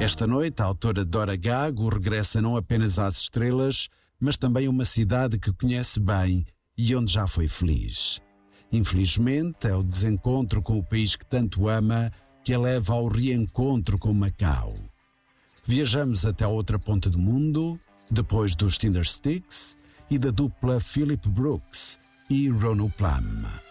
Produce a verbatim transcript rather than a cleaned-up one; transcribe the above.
Esta noite, a autora Dora Gago regressa não apenas às estrelas, mas também a uma cidade que conhece bem e onde já foi feliz. Infelizmente, é o desencontro com o país que tanto ama que a leva ao reencontro com Macau. Viajamos até a outra ponta do mundo, depois dos Tindersticks e da dupla Philip Brooks e Ronald Plum.